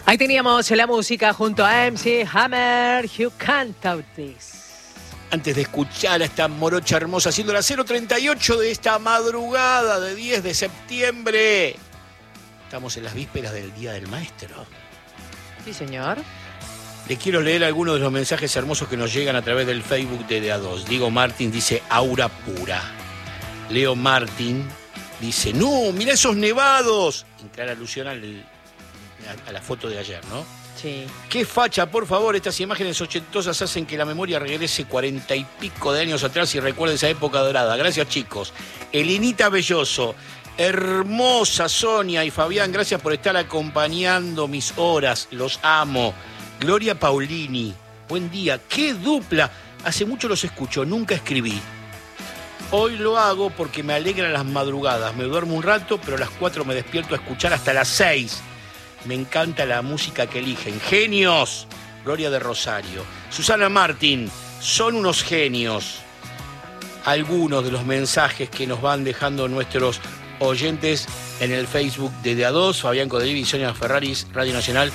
Ahí teníamos la música junto a MC Hammer, You Can't Touch This. Antes de escuchar a esta morocha hermosa haciendo la 038 de esta madrugada de 10 de septiembre. Estamos en las vísperas del Día del Maestro. Sí, señor. Le quiero leer algunos de los mensajes hermosos que nos llegan a través del Facebook de A2. Diego Martín dice, aura pura. Leo Martín dice, no, mirá esos nevados. En clara alusión a la foto de ayer, ¿no? Sí. Qué facha, por favor, estas imágenes ochentosas hacen que la memoria regrese 40 y pico de años atrás y recuerde esa época dorada. Gracias, chicos. Elenita Belloso, hermosa Sonia y Fabián, gracias por estar acompañando mis horas, los amo. Gloria Paulini, buen día, qué dupla. Hace mucho los escucho, nunca escribí. Hoy lo hago porque me alegran las madrugadas. Me duermo un rato, pero a las 4 me despierto a escuchar hasta las 6. Me encanta la música que eligen. ¡Genios! Gloria de Rosario. Susana Martín, son unos genios. Algunos de los mensajes que nos van dejando nuestros oyentes en el Facebook de A2, Fabián Codelivi y Sonia Ferraris, Radio Nacional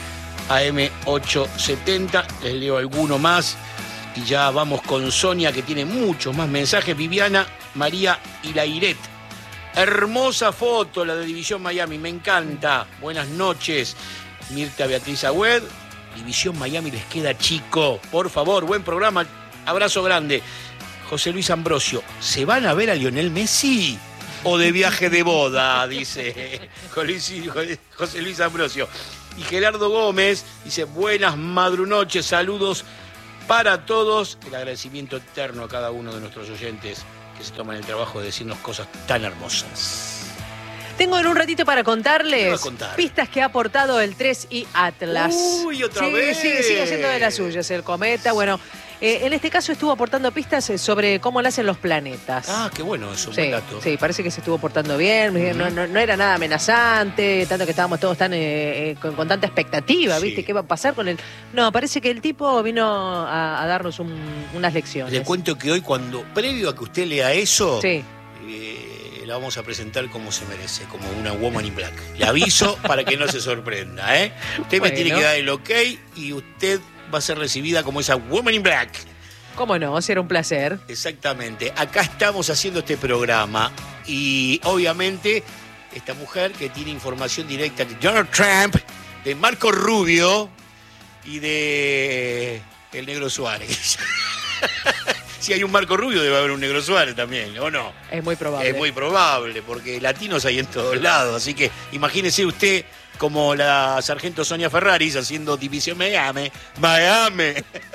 AM870. Les leo alguno más y ya vamos con Sonia, que tiene muchos más mensajes. Viviana María Ilairet. Hermosa foto la de División Miami, me encanta. Buenas noches. Mirta Beatriz Agüed. División Miami les queda chico. Por favor, buen programa. Abrazo grande. José Luis Ambrosio, ¿se van a ver a Lionel Messi? ¿O de viaje de boda? Dice José Luis Ambrosio. Y Gerardo Gómez dice, buenas madrunoches, saludos para todos. El agradecimiento eterno a cada uno de nuestros oyentes que se toman el trabajo de decirnos cosas tan hermosas. Tengo en un ratito para contarles ¿Qué va a contar? Pistas que ha aportado el 3i Atlas. Uy, otra vez. Sigue haciendo de las suyas el cometa. Bueno, en este caso estuvo aportando pistas sobre cómo nacen los planetas. Ah, qué bueno, es un buen dato. Sí, parece que se estuvo portando bien. No era nada amenazante, tanto que estábamos todos tan con tanta expectativa, Sí. ¿viste? ¿Qué va a pasar con él? No, parece que el tipo vino a darnos unas lecciones. Le cuento que hoy, previo a que usted lea eso, Sí. la vamos a presentar como se merece, como una Woman in Black. Le aviso para que no se sorprenda, ¿eh? Usted me tiene que dar el ok y usted va a ser recibida como esa Woman in Black. ¿Cómo no? Será un placer. Exactamente. Acá estamos haciendo este programa y obviamente esta mujer que tiene información directa de Donald Trump, de Marco Rubio y de el Negro Suárez. Si hay un Marco Rubio, debe haber un Negro Suárez también, ¿o no? Es muy probable. Es muy probable, porque latinos hay en todos lados. Así que imagínese usted como la sargento Sonia Ferraris haciendo División Miami. ¡Miami!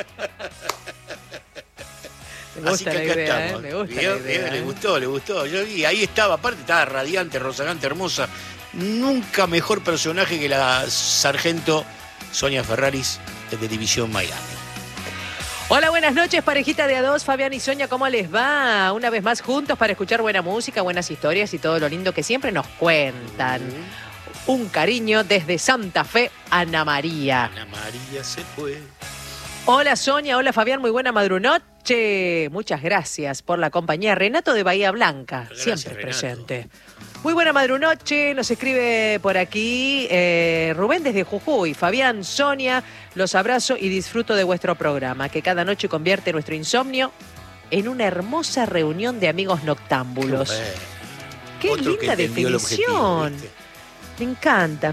Me gusta la idea, me gusta la idea. Le gustó. Yo vi, ahí estaba, aparte estaba radiante, rozagante, hermosa. Nunca mejor personaje que la sargento Sonia Ferraris de División Miami. Hola, buenas noches, parejita de A2, Fabián y Sonia, ¿cómo les va? Una vez más juntos para escuchar buena música, buenas historias y todo lo lindo que siempre nos cuentan. Un cariño desde Santa Fe, Ana María. Ana María se fue. Hola Sonia, hola Fabián, muy buena madrunoche. Muchas gracias por la compañía. Renato de Bahía Blanca, Gracias, siempre Renato. presente. Muy buena madrunoche, nos escribe por aquí Rubén desde Jujuy. Fabián, Sonia, los abrazo y disfruto de vuestro programa, que cada noche convierte nuestro insomnio en una hermosa reunión de amigos noctámbulos. Qué Otro que linda entendió el objetivo, definición. ¿viste? Me encanta.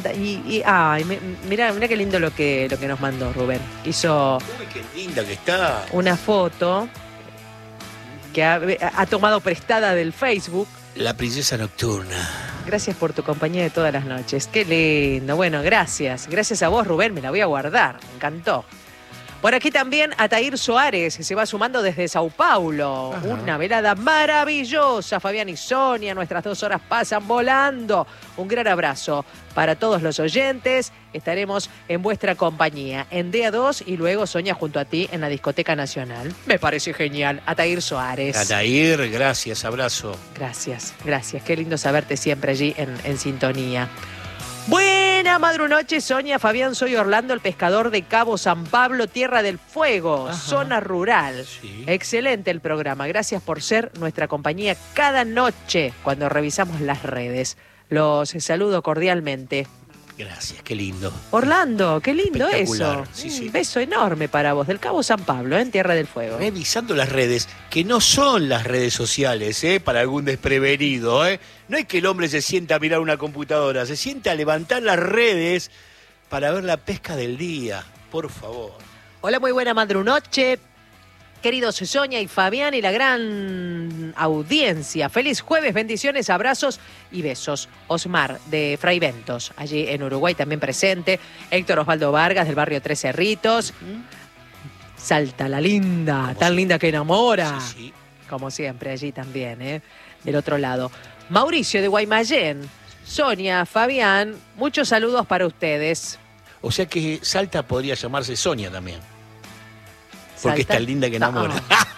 Mirá qué lindo lo que nos mandó Rubén. Hizo Uy, qué linda que está. una foto que ha tomado prestada del Facebook. La princesa nocturna. Gracias por tu compañía de todas las noches. Qué lindo. Bueno, gracias. Gracias a vos, Rubén. Me la voy a guardar. Me encantó. Por aquí también Atair Soares se va sumando desde Sao Paulo. Ajá. Una velada maravillosa, Fabián y Sonia. Nuestras 2 horas pasan volando. Un gran abrazo para todos los oyentes. Estaremos en vuestra compañía en DA2 y luego Sonia junto a ti en la Discoteca Nacional. Me parece genial. Atair Soares. Atair, gracias, abrazo. Gracias. Qué lindo saberte siempre allí en sintonía. Buena madrunoche, Sonia, Fabián, soy Orlando, el pescador de Cabo San Pablo, Tierra del Fuego, Ajá. zona rural. Sí. Excelente el programa, gracias por ser nuestra compañía cada noche cuando revisamos las redes. Los saludo cordialmente. Gracias, qué lindo. Orlando, qué lindo Espectacular, eso. sí, sí. Un beso enorme para vos, del Cabo San Pablo, en Tierra del Fuego. Revisando las redes, que no son las redes sociales, para algún desprevenido. No es que el hombre se sienta a mirar una computadora, se sienta a levantar las redes para ver la pesca del día. Por favor. Hola, muy buena madrunoche. Queridos Sonia y Fabián y la gran audiencia. Feliz jueves, bendiciones, abrazos y besos. Osmar de Fraiventos, allí en Uruguay también presente. Héctor Osvaldo Vargas del barrio Tres Cerritos. Salta la linda, tan Sí. linda que enamora. Sí, sí. Como siempre, allí también, del otro lado. Mauricio de Guaymallén. Sonia, Fabián, muchos saludos para ustedes. O sea que Salta podría llamarse Sonia también. Porque es Salta. tan linda que enamora.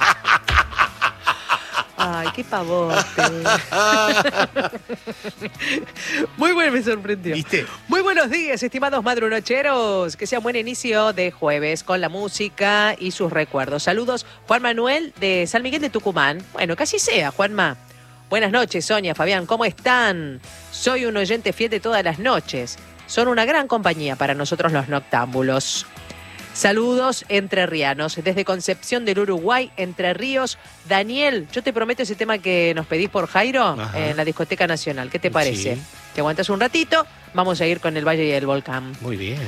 Ay, qué pavote. Muy bueno, me sorprendió. ¿Viste? Muy buenos días, estimados madrunocheros. Que sea un buen inicio de jueves con la música y sus recuerdos. Saludos, Juan Manuel de San Miguel de Tucumán. Bueno, casi sea, Juanma. Buenas noches, Sonia, Fabián, ¿cómo están? Soy un oyente fiel de todas las noches. Son una gran compañía para nosotros los noctámbulos. Saludos entrerrianos, desde Concepción del Uruguay, Entre Ríos. Daniel, yo te prometo ese tema que nos pedís por Jairo Ajá. en la Discoteca Nacional. ¿Qué te parece? Sí. ¿Te aguantas un ratito? Vamos a ir con el Valle y el Volcán. Muy bien.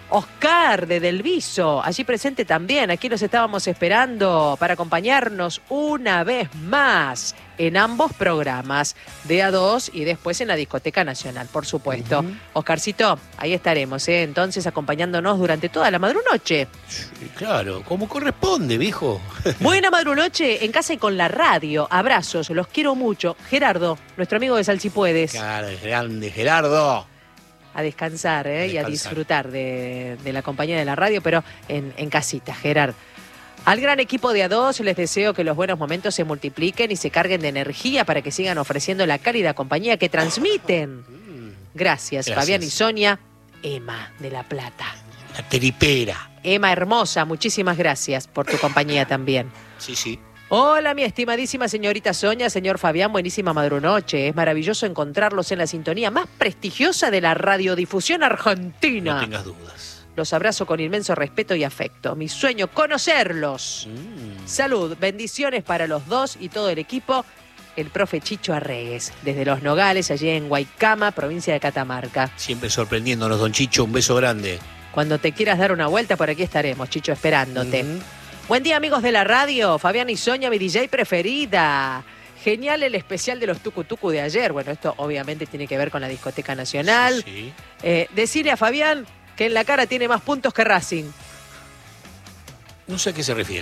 Oscar de Delviso, allí presente también. Aquí los estábamos esperando para acompañarnos una vez más en ambos programas, de A2 y después en la Discoteca Nacional, por supuesto. Oscarcito, ahí estaremos, entonces acompañándonos durante toda la madrunoche. Sí, claro, como corresponde, viejo. Buena madrunoche en casa y con la radio. Abrazos, los quiero mucho. Gerardo, nuestro amigo de Salsipuedes. Claro, grande Gerardo. A descansar, y a descansar. disfrutar de la compañía de la radio, pero en casita, Gerard. Al gran equipo de A2 les deseo que los buenos momentos se multipliquen y se carguen de energía para que sigan ofreciendo la cálida compañía que transmiten. Gracias, Gracias. Fabián y Sonia. Emma de La Plata. La tripera. Emma hermosa, muchísimas gracias por tu compañía también. Sí, sí. Hola, mi estimadísima señorita Sonia, señor Fabián, buenísima madrunoche. Es maravilloso encontrarlos en la sintonía más prestigiosa de la radiodifusión argentina. No tengas dudas. Los abrazo con inmenso respeto y afecto. Mi sueño, conocerlos. Salud, bendiciones para los dos y todo el equipo. El profe Chicho Arregues, desde Los Nogales, allí en Guaycama, provincia de Catamarca. Siempre sorprendiéndonos, don Chicho, un beso grande. Cuando te quieras dar una vuelta, por aquí estaremos, Chicho, esperándote. Buen día, amigos de la radio. Fabián y Sonia, mi DJ preferida. Genial el especial de los Tucu Tucu de ayer. Bueno, esto obviamente tiene que ver con la Discoteca Nacional. Sí. Decirle a Fabián que en la cara tiene más puntos que Racing. No sé a qué se refiere.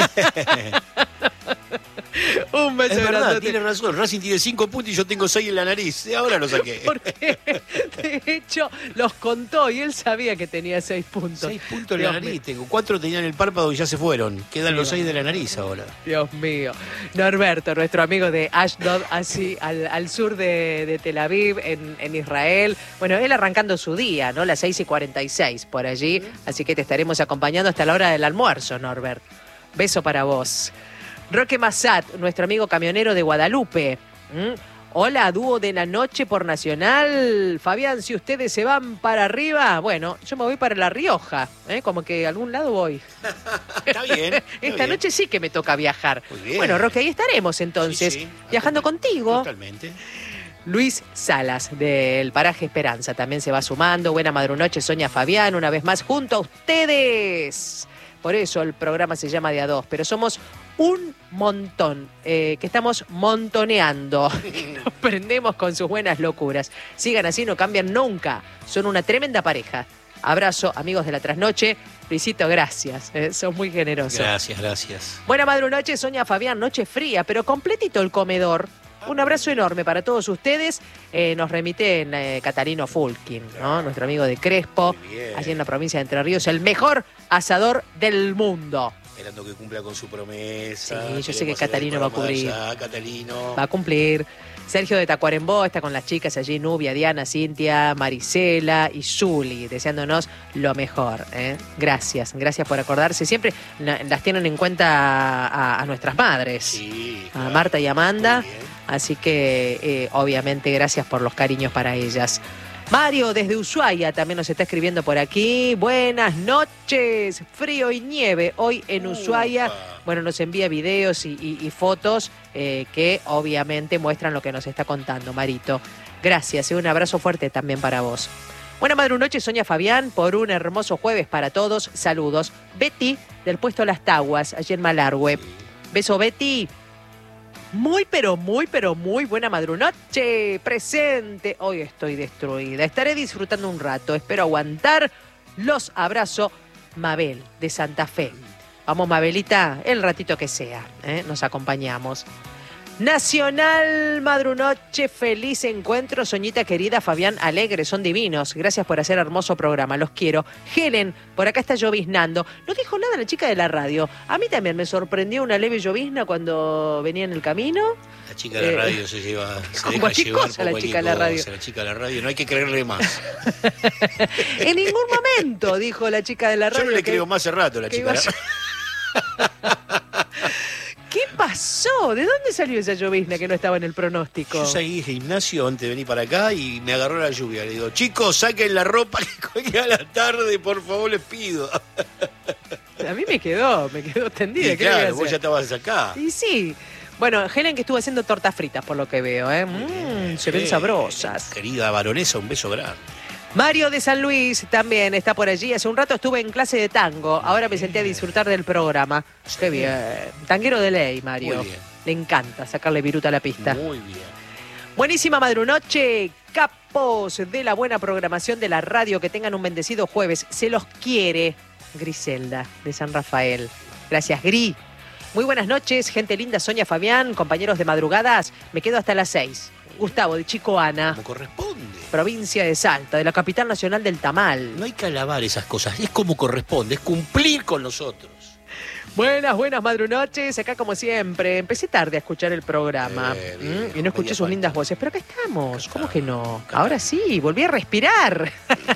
Un beso Es verdad, grandote. tiene razón. Racing tiene 5 puntos y yo tengo 6 en la nariz. Ahora lo saqué. Porque de hecho los contó y él sabía que tenía 6 puntos. 6 puntos en la Dios nariz mío. tengo. 4 tenían el párpado y ya se fueron. Quedan los 6 de la nariz ahora. Dios mío. Norberto, nuestro amigo de Ashdod, así al sur de Tel Aviv, en Israel. Bueno, él arrancando su día, ¿no? Las 6:46 por allí. Así que te estaremos acompañando hasta la hora del almuerzo, Norbert. Beso para vos. Roque Massat, nuestro amigo camionero de Guadalupe. Hola, dúo de la noche por Nacional. Fabián, si ustedes se van para arriba, bueno, yo me voy para La Rioja, como que a algún lado voy. Está bien. está Esta bien. noche sí que me toca viajar. Muy bien. Bueno, Roque, ahí estaremos entonces, Sí, sí. viajando contigo. Totalmente. Luis Salas, del Paraje Esperanza, también se va sumando. Buena madrunoche, Sonia Fabián, una vez más junto a ustedes. Por eso el programa se llama De A2, pero somos un montón, que estamos montoneando. Nos prendemos con sus buenas locuras. Sigan así, no cambian nunca. Son una tremenda pareja. Abrazo, amigos de la trasnoche. Luisito, gracias. Sos muy generoso. Gracias, gracias. Buena madrunoche, Sonia Fabián, noche fría, pero completito el comedor. Un abrazo enorme para todos ustedes. Nos remiten Catalino Fulkin, ¿no? Nuestro amigo de Crespo, Muy bien. allí en la provincia de Entre Ríos, el mejor asador del mundo. Esperando que cumpla con su promesa. Sí, yo sé que Queremos hacer Catalino el va a programa cubrir. allá, Catalino. Va a cumplir. Sergio de Tacuarembó está con las chicas allí, Nubia, Diana, Cintia, Marisela y Zuli, deseándonos lo mejor. Gracias por acordarse. Siempre las tienen en cuenta a nuestras madres, Sí, a claro. Marta y Amanda. Muy bien. Así que, obviamente, gracias por los cariños para ellas. Mario desde Ushuaia también nos está escribiendo por aquí. Buenas noches, frío y nieve hoy en Ushuaia. Bueno, nos envía videos y fotos que obviamente muestran lo que nos está contando, Marito. Gracias, un abrazo fuerte también para vos. Buena madrunoche, Sonia Fabián, por un hermoso jueves para todos. Saludos. Betty, del puesto Las Taguas, allí en Malargüe. Beso, Betty. Muy buena madrunoche. Presente. Hoy estoy destruida. Estaré disfrutando un rato. Espero aguantar. Los abrazo. Mabel, de Santa Fe. Vamos, Mabelita, el ratito que sea. Nos acompañamos. Nacional Madrunoche, feliz encuentro, Soñita querida, Fabián alegre, son divinos. Gracias por hacer hermoso programa, los quiero. Helen, por acá está lloviznando. No dijo nada la chica de la radio. A mí también me sorprendió una leve llovizna cuando venía en el camino. La chica de la radio se lleva, se deja cualquier llevar cosa por la chica de la radio. La chica de la radio, no hay que creerle más. En ningún momento dijo la chica de la radio. Yo no le creo más hace rato a la chica de la radio. ¿Qué pasó? ¿De dónde salió esa llovizna que no estaba en el pronóstico? Yo salí de gimnasio antes de venir para acá y me agarró la lluvia. Le digo, chicos, saquen la ropa que cuelga a la tarde, por favor, les pido. A mí me quedó tendida. Y claro, vos ya estabas acá. Y sí. Bueno, Helen que estuvo haciendo tortas fritas, por lo que veo, se ven sabrosas. Querida baronesa, un beso grande. Mario de San Luis también está por allí. Hace un rato estuve en clase de tango. Ahora me senté a disfrutar del programa. Qué bien. Tanguero de ley, Mario. Muy bien. Le encanta sacarle viruta a la pista. Muy bien. Buenísima madrunoche. Capos de la buena programación de la radio. Que tengan un bendecido jueves. Se los quiere. Griselda, de San Rafael. Gracias, Gri. Muy buenas noches, gente linda, Sonia Fabián, compañeros de madrugadas. Me quedo hasta las 6. Gustavo, de Chico Ana. Como corresponde. Provincia de Salta, de la capital nacional del tamal. No hay que alabar esas cosas, es como corresponde, es cumplir con nosotros. Buenas madrunoches, acá como siempre. Empecé tarde a escuchar el programa Bien, y no escuché sus lindas voces, pero acá estamos. ¿Cómo que no? Acá. Ahora sí, volví a respirar.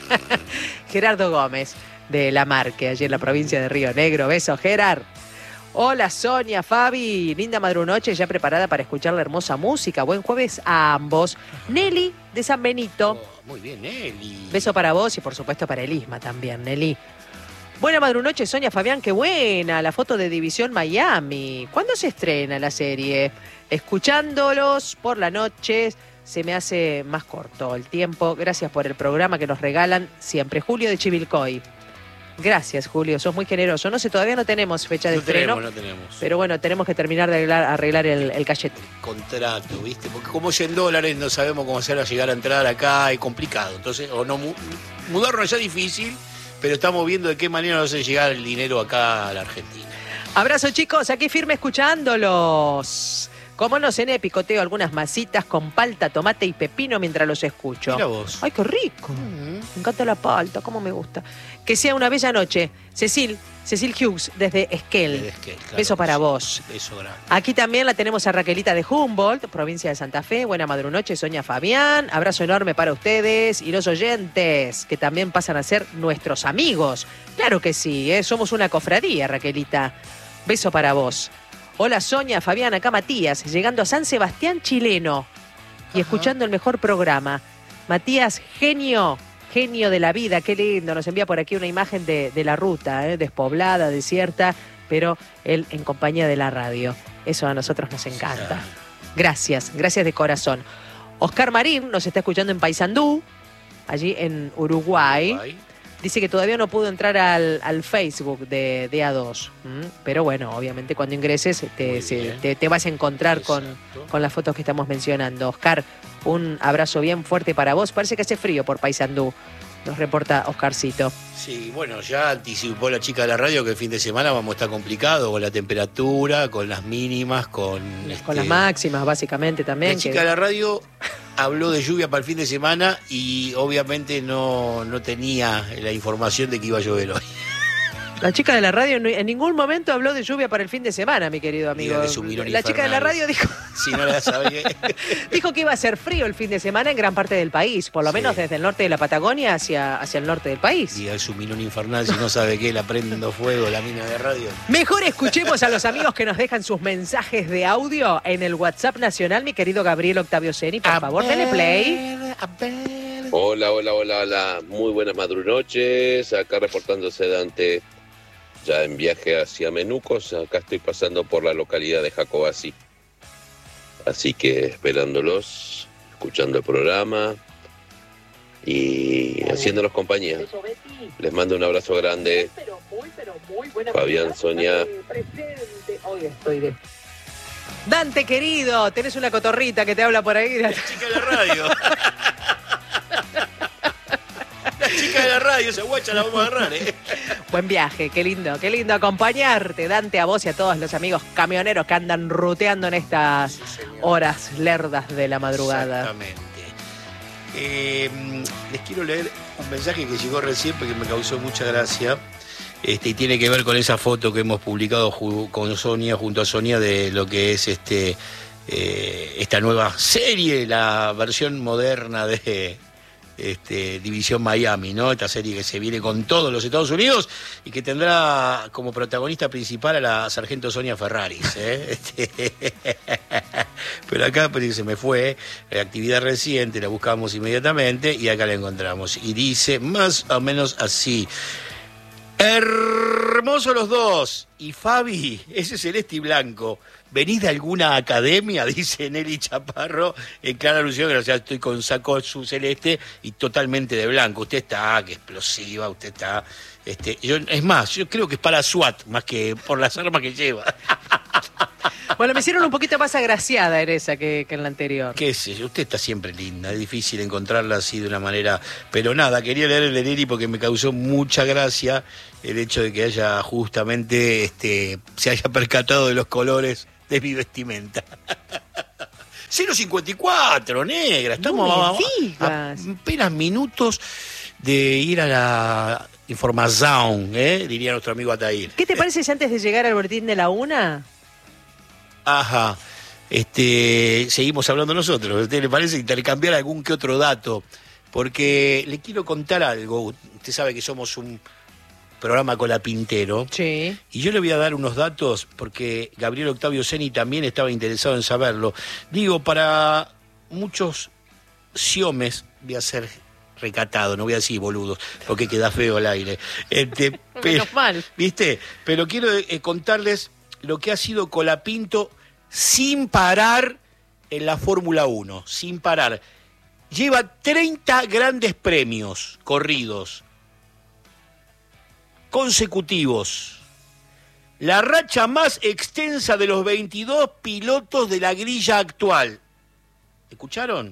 Gerardo Gómez, de La Marque, allí en la provincia de Río Negro. Beso, Gerard. Hola Sonia, Fabi, linda madrunoche, ya preparada para escuchar la hermosa música. Buen jueves a ambos. Nelly, de San Benito. Oh, muy bien, Nelly. Beso para vos y por supuesto para Elisma también, Nelly. Buena madrunoche, Sonia Fabián, qué buena la foto de División Miami. ¿Cuándo se estrena la serie? Escuchándolos por la noche se me hace más corto el tiempo. Gracias por el programa que nos regalan siempre. Julio de Chivilcoy. Gracias, Julio, sos muy generoso. No sé, todavía no tenemos fecha de estreno. No tenemos. Pero bueno, tenemos que terminar de arreglar el cachet. Contrato, ¿viste? Porque como es en dólares, no sabemos cómo hacer a llegar a entrar acá, es complicado. Entonces, o no mudarnos allá es difícil, pero estamos viendo de qué manera nos hace llegar el dinero acá a la Argentina. Abrazo, chicos, aquí firme escuchándolos. Como no cené, picoteo algunas masitas con palta, tomate y pepino mientras los escucho. Mira vos. ¡Ay, qué rico! Me encanta la palta, cómo me gusta. Que sea una bella noche. Cecil Hughes, desde Esquel. Claro, beso para vos. Beso grande. Aquí también la tenemos a Raquelita de Humboldt, provincia de Santa Fe. Buena madrunoche, Sonia Fabián. Abrazo enorme para ustedes y los oyentes, que también pasan a ser nuestros amigos. Claro que sí, somos una cofradía, Raquelita. Beso para vos. Hola Sonia, Fabián, acá Matías, llegando a San Sebastián chileno y escuchando el mejor programa. Matías, genio de la vida, qué lindo. Nos envía por aquí una imagen de la ruta, despoblada, desierta, pero él en compañía de la radio. Eso a nosotros nos encanta. Gracias de corazón. Oscar Marín nos está escuchando en Paysandú, allí en Uruguay. Dice que todavía no pudo entrar al Facebook de A2. Pero bueno, obviamente cuando ingreses te vas a encontrar con las fotos que estamos mencionando. Oscar, un abrazo bien fuerte para vos. Parece que hace frío por Paysandú, nos reporta Oscarcito. Sí, bueno, ya anticipó la chica de la radio que el fin de semana vamos a estar complicado con la temperatura, con las mínimas, con las máximas básicamente también. La chica de la radio habló de lluvia para el fin de semana y obviamente no tenía la información de que iba a llover hoy. La chica de la radio en ningún momento habló de lluvia para el fin de semana, mi querido amigo. La chica de la radio dijo... Si no la sabía. Dijo que iba a ser frío el fin de semana en gran parte del país, por lo menos desde el norte de la Patagonia hacia el norte del país. Diga, es un minón infernal, si no sabe qué, la prendo fuego, la mina de radio. Mejor escuchemos a los amigos que nos dejan sus mensajes de audio en el WhatsApp nacional, mi querido Gabriel Octavio Seni. Por favor, dele play. A ver, Hola, hola, hola, hola. Muy buenas madrunoches. Acá reportándose Dante, ya en viaje hacia Menucos. Acá estoy pasando por la localidad de Jacobací. Así que esperándolos, escuchando el programa y haciéndonos compañía. Les mando un abrazo grande. Fabián, Sonia. Dante, querido, tenés una cotorrita que te habla por ahí. La chica de la radio. La chica de la radio, esa guacha la vamos a agarrar, ¿eh? Buen viaje, qué lindo acompañarte, Dante, a vos y a todos los amigos camioneros que andan ruteando en estas horas lerdas de la madrugada. Exactamente. Les quiero leer un mensaje que llegó recién porque me causó mucha gracia. Y tiene que ver con esa foto que hemos publicado con Sonia, junto a Sonia, de lo que es esta nueva serie, la versión moderna de División Miami, ¿no? Esta serie que se viene con todos los Estados Unidos y que tendrá como protagonista principal a la sargento Sonia Ferraris, ¿eh? Pero acá se me fue, actividad reciente, la buscamos inmediatamente y acá la encontramos. Y dice más o menos así: hermosos los dos. Y Fabi, ese celeste y blanco, ¿venís de alguna academia? Dice Nelly Chaparro, en clara alusión, que o sea, estoy con saco azul celeste y totalmente de blanco. Usted está, que explosiva, usted está... es más, yo creo que es para SWAT, más que por las armas que lleva. Bueno, me hicieron un poquito más agraciada en esa que en la anterior. Qué sé yo, usted está siempre linda, es difícil encontrarla así de una manera... Pero nada, quería leer el de Nelly porque me causó mucha gracia el hecho de que haya justamente, se haya percatado de los colores de mi vestimenta. 0.54, negra, estamos a apenas minutos de ir a la información, diría nuestro amigo Atair. ¿Qué te parece si antes de llegar al boletín de la 1? Ajá, seguimos hablando nosotros. ¿A usted le parece intercambiar algún que otro dato? Porque le quiero contar algo. Usted sabe que somos un programa colapintero. Sí. Y yo le voy a dar unos datos porque Gabriel Octavio Ceni también estaba interesado en saberlo. Digo, para muchos siomes, voy a ser recatado, no voy a decir boludos, porque queda feo el aire. Pero, menos mal. ¿Viste? Pero quiero contarles lo que ha sido Colapinto sin parar en la Fórmula 1, sin parar. Lleva 30 grandes premios corridos consecutivos. La racha más extensa de los 22 pilotos de la grilla actual. ¿Escucharon?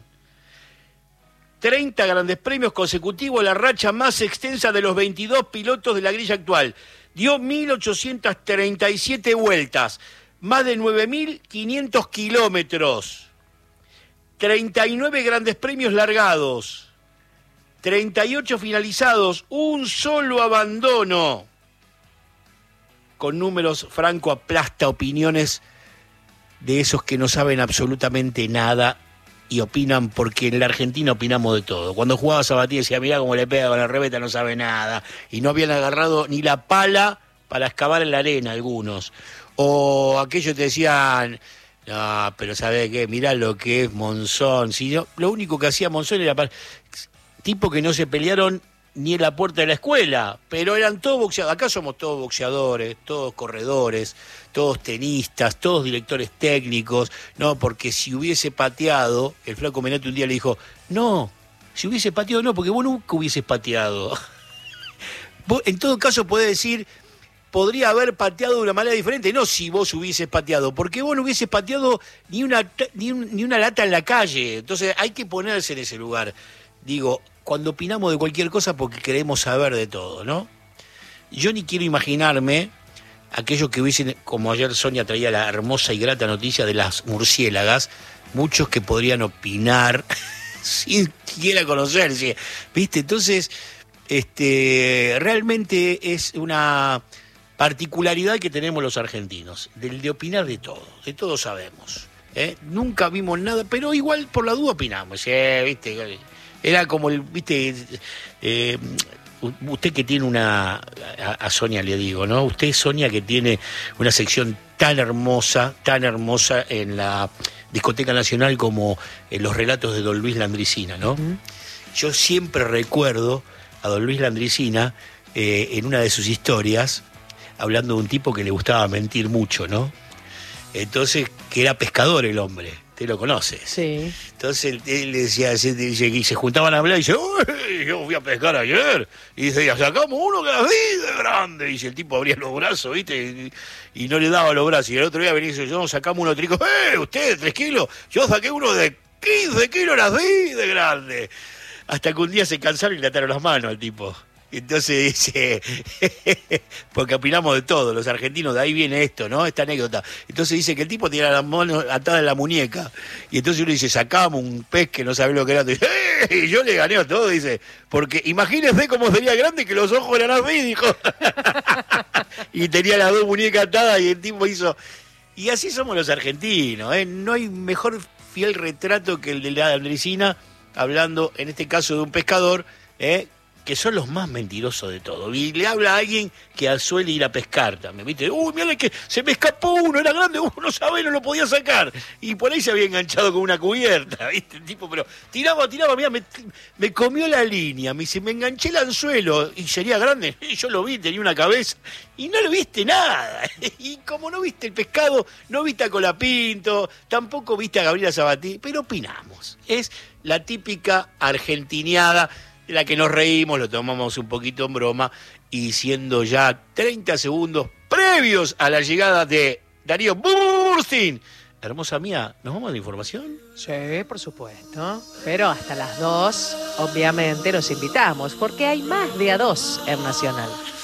30 grandes premios consecutivos, la racha más extensa de los 22 pilotos de la grilla actual. Dio 1.837 vueltas, más de 9.500 kilómetros, 39 grandes premios largados, 38 finalizados, un solo abandono. Con números, Franco aplasta opiniones de esos que no saben absolutamente nada y opinan porque en la Argentina opinamos de todo. Cuando jugaba Sabatini decía, mirá cómo le pega con la reveta, no sabe nada. Y no habían agarrado ni la pala para excavar en la arena algunos. O aquellos te decían, no, pero ¿sabés qué? Mirá lo que es Monzón. Si no, lo único que hacía Monzón era tipo que no se pelearon ni en la puerta de la escuela, pero eran todos boxeadores. Acá somos todos boxeadores, todos corredores, todos tenistas, todos directores técnicos, no, porque si hubiese pateado, el flaco Menate un día le dijo, no, si hubiese pateado no, porque vos nunca hubieses pateado. Vos, en todo caso podés decir, podría haber pateado de una manera diferente, no si vos hubieses pateado, porque vos no hubieses pateado ni una lata en la calle, entonces hay que ponerse en ese lugar. Digo, cuando opinamos de cualquier cosa porque queremos saber de todo, ¿no? Yo ni quiero imaginarme aquellos que hubiesen, como ayer Sonia traía la hermosa y grata noticia de las murciélagas, muchos que podrían opinar sin siquiera conocerse, ¿viste? Entonces, realmente es una particularidad que tenemos los argentinos, del de opinar de todo sabemos, ¿eh? Nunca vimos nada, pero igual por la duda opinamos, ¿viste? Era como usted que tiene a Sonia le digo, ¿no? Usted, Sonia, que tiene una sección tan hermosa en la Discoteca Nacional como en los relatos de Don Luis Landricina, ¿no? yo siempre recuerdo a don Luis Landricina en una de sus historias, hablando de un tipo que le gustaba mentir mucho, ¿no? Entonces, que era pescador el hombre, usted lo conoce. Sí. Entonces él decía, y se juntaban a hablar y dice, uy, yo fui a pescar ayer, y dice, ya sacamos uno que era así de grande, y si el tipo abría los brazos, ¿viste? Y no le daba los brazos, y el otro día venía y dice, yo sacamos uno trico, usted, 3 kilos, yo saqué uno de 15 kilos, era así de grande. Hasta que un día se cansaron y le ataron las manos al tipo. Entonces dice, porque opinamos de todo, los argentinos, de ahí viene esto, ¿no? Esta anécdota. Entonces dice que el tipo tenía las manos atadas en la muñeca. Y entonces uno dice, sacamos un pez que no sabe lo que era. Dice, y yo le gané a todo, dice, porque imagínese cómo sería grande que los ojos eran así, dijo. Y tenía las 2 muñecas atadas y el tipo hizo... Y así somos los argentinos, ¿eh? No hay mejor fiel retrato que el de la Landricina, hablando en este caso de un pescador, que son los más mentirosos de todo. Y le habla a alguien que suele ir a pescar también, ¿viste? Uy, mira que se me escapó uno, era grande, no sabe, no lo podía sacar. Y por ahí se había enganchado con una cubierta, ¿viste? El tipo, pero tiraba, mira, me comió la línea, me dice, me enganché el anzuelo, y sería grande. Y yo lo vi, tenía una cabeza, y no lo viste nada. Y como no viste el pescado, no viste a Colapinto, tampoco viste a Gabriela Sabatini, pero opinamos. Es la típica argentineada, de la que nos reímos, lo tomamos un poquito en broma, y siendo ya 30 segundos previos a la llegada de Darío Burstin. Hermosa mía, ¿nos vamos a la información? Sí, por supuesto. Pero hasta las 2, obviamente, los invitamos, porque hay más de A2 en Nacional.